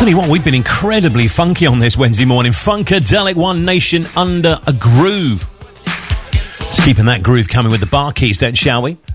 Tell you what, we've been incredibly funky on this Wednesday morning. Funkadelic, One Nation Under a Groove. Let's keep that groove coming with the bar keys then, shall we?